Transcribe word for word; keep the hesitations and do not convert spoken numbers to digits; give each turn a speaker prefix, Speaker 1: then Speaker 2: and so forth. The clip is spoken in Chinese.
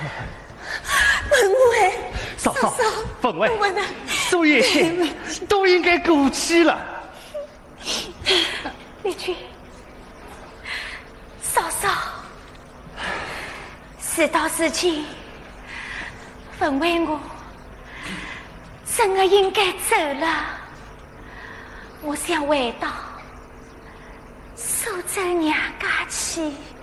Speaker 1: 本位，
Speaker 2: 嫂嫂，本位，
Speaker 1: 我呢？
Speaker 2: 所有一切都应该过去了。
Speaker 1: 丽君，嫂嫂，事到如今，本为我真的应该走了。我想回到苏州娘家去。